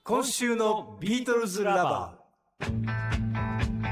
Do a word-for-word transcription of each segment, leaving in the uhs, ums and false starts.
今週のビートルズラバー。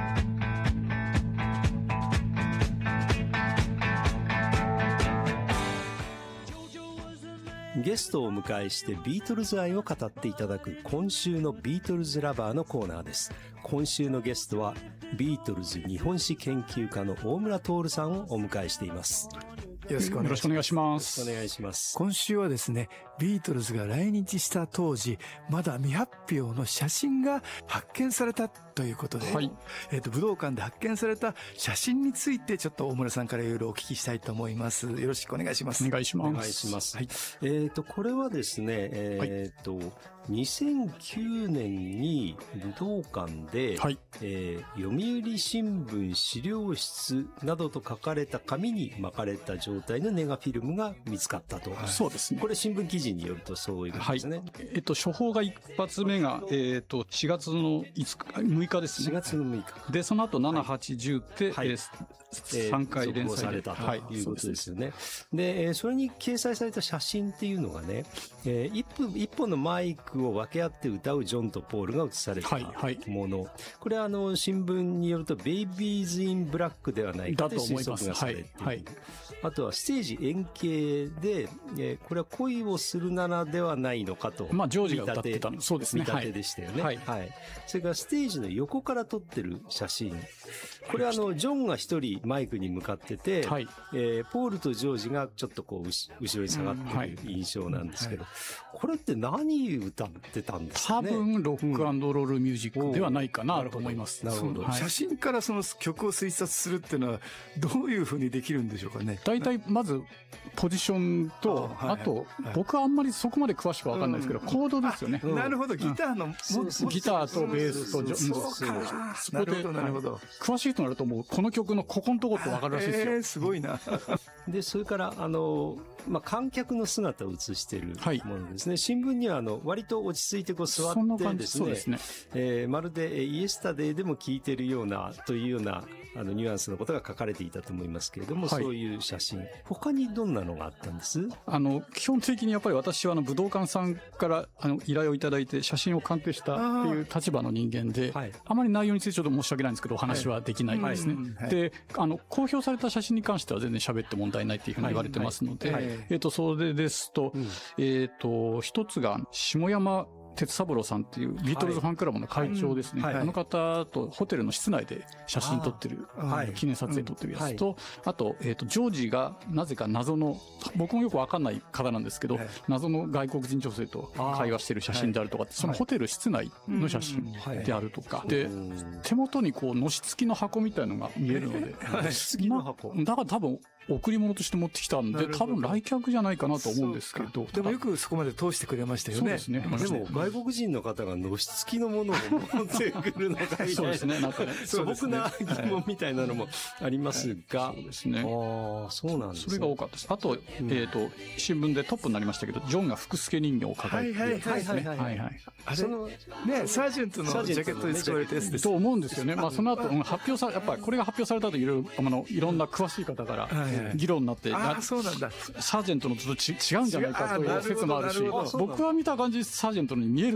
ゲストをお迎えしてビートルズ愛を語っていただく今週のビートルズラバーのコーナーです。今週のゲストはビートルズ日本史研究家の大村徹さんをお迎えしています。 よろしくお願いします。 よろしくお願いします。 今週はですね、ビートルズが来日した当時、まだ未発表の写真が発見されたということで、はい、えっと、武道館で発見された写真について、ちょっと大村さんからいろいろお聞きしたいと思います。よろしくお願いします。 お願いします。 お願いします。 はい。 えっと、これはですね、えっと、はい、にせんきゅうねんに武道館で、はい、えー、読売新聞資料室などと書かれた紙に巻かれた状態のネガフィルムが見つかったと。 はい、そうですね。 これ新聞記事によるとそういうことですね。はい、 えっと、処方が一発目が、えっと、しがつのいつか、むいかですね。 しがつのむいか。 で、その後なな、はち、じゅうって、はい、えー、さんかい連載されたということですよね。はい、で、えー、それに掲載された写真っていうのがね、えー、一本、一本のマイクを分け合って歌うジョンとポールが写されたもの。はいはい、これはあの、新聞によると、ベイビーズ・イン・ブラックではないかと推測がされている。はいはい、あとはステージ円形で、えー、これは恋をするならではないのかと。 まあ、ジョージが歌ってたの。そうですね。 見立てでしたよね。 はい。 はい。それからステージの横から撮ってる写真。これはあの、ジョンが一人マイクに向かってて、はい、えー、ポールとジョージがちょっとこう、後ろに下がってる印象なんですけど、うん、はい、これって何歌ってたんですかね。 多分、ロック&ロールミュージックではないかなと思います。 なるほど。 写真からその曲を推察するっていうのは、どういうふうにできるんでしょうかね。 大体、まず、ポジションと、あ, あと、はいはい、僕はあんまりそこまで詳しくわかんないですけど、うん、コードですよね。 なるほど、ギターの、うん、 ギターとベースと、 そうか。なるほど、なるほど。 詳しいとなるともう、この曲のここのとこってわかるらしいですよ。 えー、すごいな。 で、それから、あの、まあ、観客の姿を映しているものですね。はい、新聞には、あの、割と落ち着いてこう座ってですね、 そうですね。 えー、まるでイエスタデイでも聴いてるような、というような、あの、ニュアンスのことが書かれていたと思いますけれども、はい、そういう写真。他にどんなのがあったんです？ あの、基本的にやっぱり私はあの、武道館さんから、あの、依頼をいただいて写真を鑑定したっていう立場の人間で、はい、あまり内容についてちょっと申し訳ないんですけど、お話はできないんですね。はいはい、で、あの、公表された写真に関しては全然喋って問題ないっていうふうに言われてますので、はいはいはい、えっと、それですと、うん、えっと、一つが、下山哲三郎さんっていうビートルズファンクラブの会長ですね。はいはい、あの方とホテルの室内で写真撮ってる、はい、記念撮影撮ってるやつと、うんはい、あと、えっと、ジョージがなぜか謎の、僕もよくわかんない方なんですけど、はい、謎の外国人女性と会話してる写真であるとか、そのホテル室内の写真であるとか、で、手元にこう、のし付きの箱みたいのが見えるので、 のし付きの箱、 だから多分、贈り物として持ってきたんで、多分来客じゃないかなと思うんですけど。 でもよくそこまで通してくれましたよね。 そうですね。 でも外国人の方がのし付きのものを持ってくるのがそうですね。なんかね。 素朴な疑問みたいなのもありますが。 そうですね。 ああ、そうなんですね。 それが多かったです。あと、えっと、新聞でトップになりましたけど、ジョンが福助人形を抱えてるやつですね。はいはい。 あれ、ね、サージェントのジャケットに使われたやつです。 と思うんですよね。まあその後、発表さ、やっぱりこれが発表されたといろいろ、あの、いろんな詳しい方から議論になって、 ああ、そうなんだ。 サージェントのとち違うんじゃないかという説もあるし、僕は見た感じ、サージェントに見える